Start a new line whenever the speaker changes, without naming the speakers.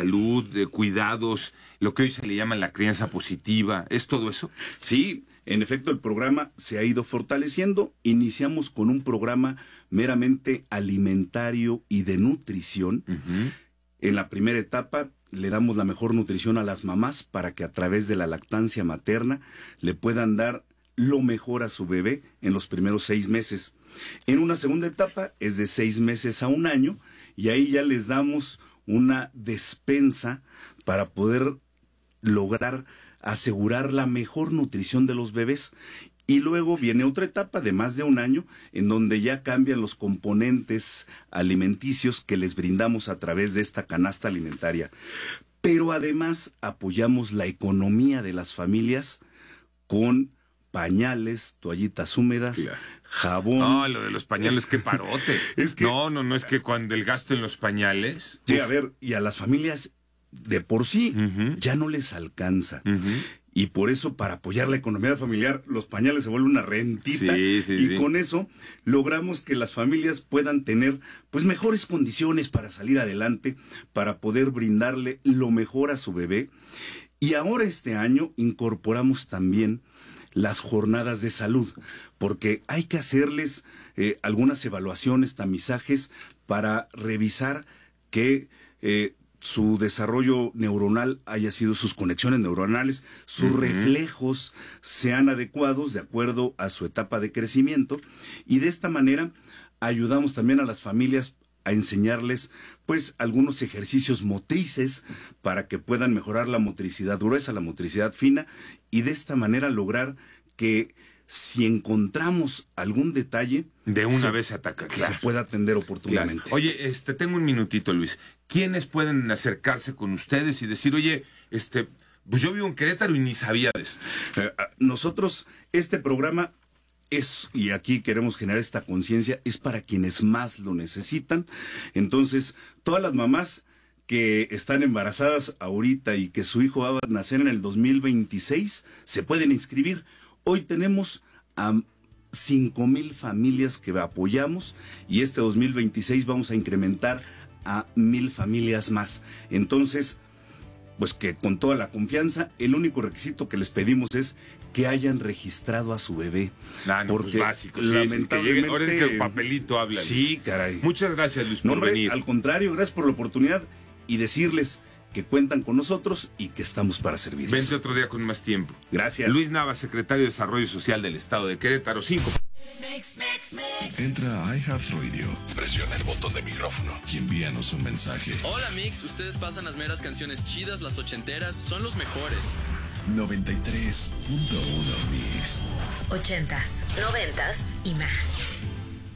salud, de cuidados, lo que hoy se le llama la crianza positiva, ¿es todo eso?
Sí, en efecto el programa se ha ido fortaleciendo. Iniciamos con un programa meramente alimentario y de nutrición. En la primera etapa le damos la mejor nutrición a las mamás para que a través de la lactancia materna le puedan dar lo mejor a su bebé en los primeros 6 meses. En una segunda etapa es de 6 meses a 1 año y ahí ya les damos una despensa para poder lograr asegurar la mejor nutrición de los bebés. Y luego viene otra etapa de más de 1 año en donde ya cambian los componentes alimenticios que les brindamos a través de esta canasta alimentaria. Pero además apoyamos la economía de las familias con pañales, toallitas húmedas, claro, jabón.
No, lo de los pañales, qué parote. Es que... No, es que cuando el gasto en los pañales...
Sí, a ver, y a las familias de por sí ya no les alcanza. Y por eso, para apoyar la economía familiar, los pañales se vuelven una rentita. Y con eso logramos que las familias puedan tener pues mejores condiciones para salir adelante, para poder brindarle lo mejor a su bebé. Y ahora este año incorporamos también las jornadas de salud, porque hay que hacerles algunas evaluaciones, tamizajes, para revisar que su desarrollo neuronal haya sido, sus conexiones neuronales, sus reflejos sean adecuados de acuerdo a su etapa de crecimiento, y de esta manera ayudamos también a las familias a enseñarles pues algunos ejercicios motrices para que puedan mejorar la motricidad gruesa, la motricidad fina, y de esta manera lograr que si encontramos algún detalle,
de una vez atacar,
claro, se pueda atender oportunamente.
Claro. Oye, tengo un minutito, Luis. ¿Quiénes pueden acercarse con ustedes y decir, oye, pues yo vivo en Querétaro y ni sabía de esto?
Nosotros, este programa es, y aquí queremos generar esta conciencia, es para quienes más lo necesitan. Entonces, todas las mamás que están embarazadas ahorita y que su hijo va a nacer en el 2026, se pueden inscribir. Hoy tenemos a 5,000 familias que apoyamos y este 2026 vamos a incrementar a 1,000 familias más. Entonces, pues que con toda la confianza, el único requisito que les pedimos es que hayan registrado a su bebé.
Porque pues básico,
lamentablemente...
ahora es que el papelito habla.
Sí, caray.
Muchas gracias, Luis, por venir.
Al contrario, gracias por la oportunidad y decirles que cuentan con nosotros y que estamos para servirles.
Vente otro día con más tiempo.
Gracias.
Luis Nava, secretario de Desarrollo Social del Estado de Querétaro. 5.
Entra a iHeartRadio, presiona el botón de micrófono y envíanos un mensaje.
Hola Mix, ustedes pasan las meras canciones chidas, las ochenteras, son los mejores.
93.1 Mix.
80s, 90s y más.